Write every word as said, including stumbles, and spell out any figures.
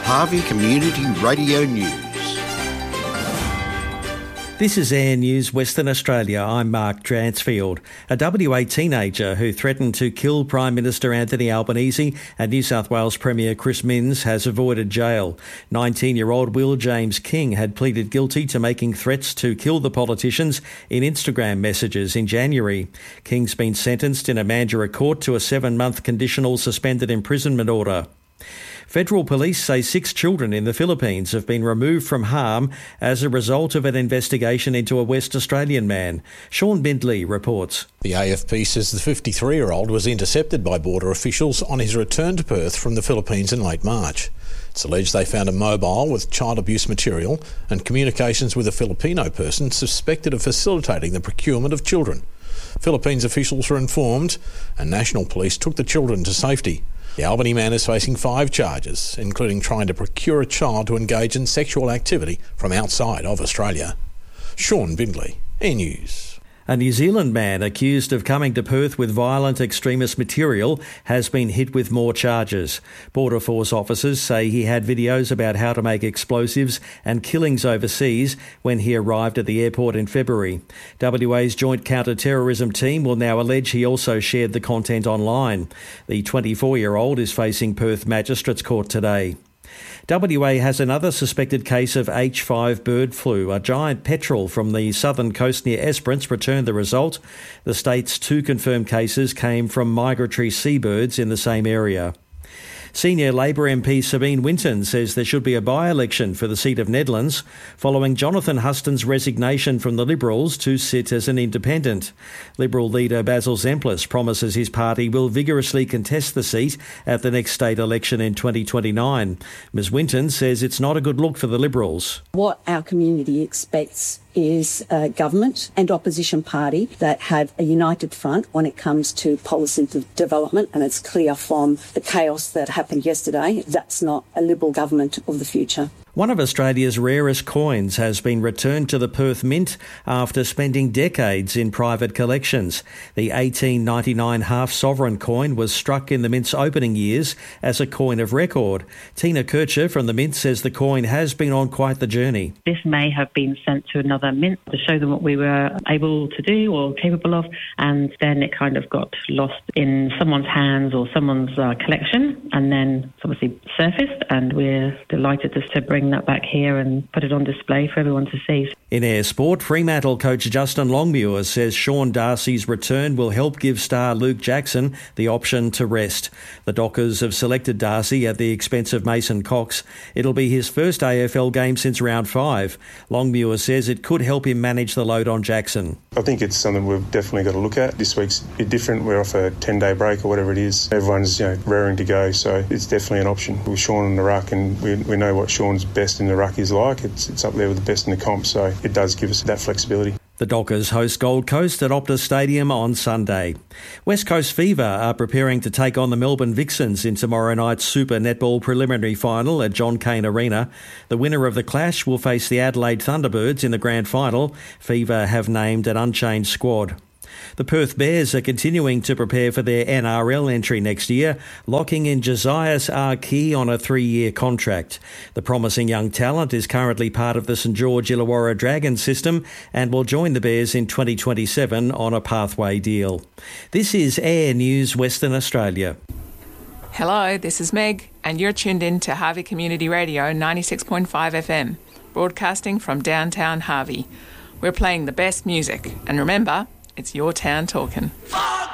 Harvey Community Radio News. This is Air News Western Australia. I'm Mark Dransfield. A W A teenager who threatened to kill Prime Minister Anthony Albanese and New South Wales Premier Chris Minns has avoided jail. nineteen-year-old Will James King had pleaded guilty to making threats to kill the politicians in Instagram messages in January. King's been sentenced in a Mandurah court to a seven-month conditional suspended imprisonment order. Federal police say six children in the Philippines have been removed from harm as a result of an investigation into a West Australian man. Sean Bindley reports. The A F P says the fifty-three-year-old was intercepted by border officials on his return to Perth from the Philippines in late March. It's alleged they found a mobile with child abuse material and communications with a Filipino person suspected of facilitating the procurement of children. Philippines officials were informed and National Police took the children to safety. The Albany man is facing five charges, including trying to procure a child to engage in sexual activity from outside of Australia. Sean Bindley, Air News. A New Zealand man accused of coming to Perth with violent extremist material has been hit with more charges. Border Force officers say he had videos about how to make explosives and killings overseas when he arrived at the airport in February. W A's Joint Counter-Terrorism Team will now allege he also shared the content online. The twenty-four-year-old is facing Perth Magistrates Court today. W A has another suspected case of H five bird flu. A giant petrel from the southern coast near Esperance returned the result. The state's two confirmed cases came from migratory seabirds in the same area. Senior Labor M P Sabine Winton says there should be a by-election for the seat of Nedlands following Jonathan Huston's resignation from the Liberals to sit as an independent. Liberal leader Basil Zemplis promises his party will vigorously contest the seat at the next state election in twenty twenty-nine. Ms Winton says it's not a good look for the Liberals. What our community expects is a government and opposition party that have a united front when it comes to policy development, and it's clear from the chaos that happened yesterday that's not a Liberal government of the future. One of Australia's rarest coins has been returned to the Perth Mint after spending decades in private collections. The eighteen ninety-nine half-sovereign coin was struck in the Mint's opening years as a coin of record. Tina Kircher from the Mint says the coin has been on quite the journey. This may have been sent to another Mint to show them what we were able to do or capable of, and then it kind of got lost in someone's hands or someone's uh, collection, and then it's obviously surfaced, and we're delighted just to bring that back here and put it on display for everyone to see. In Air Sport, Fremantle coach Justin Longmuir says Sean Darcy's return will help give star Luke Jackson the option to rest. The Dockers have selected Darcy at the expense of Mason Cox. It'll be his first A F L game since round five. Longmuir says it could help him manage the load on Jackson. I think it's something we've definitely got to look at. This week's a bit different. We're off a ten-day break or whatever it is. Everyone's, you know, raring to go, so it's definitely an option. With Sean in the ruck, and we, we know what Sean's best in the ruck is like. It's, it's up there with the best in the comp, so it does give us that flexibility. The Dockers host Gold Coast at Optus Stadium on Sunday. West Coast Fever are preparing to take on the Melbourne Vixens in tomorrow night's Super Netball preliminary final at John Cain Arena. The winner of the clash will face the Adelaide Thunderbirds in the grand final. Fever have named an unchanged squad. The Perth Bears are continuing to prepare for their N R L entry next year, locking in Josias Arkey on a three-year contract. The promising young talent is currently part of the St George Illawarra Dragons system and will join the Bears in twenty twenty-seven on a pathway deal. This is Air News Western Australia. Hello, this is Meg, and you're tuned in to Harvey Community Radio ninety-six point five F M, broadcasting from downtown Harvey. We're playing the best music, and remember, it's your town talking.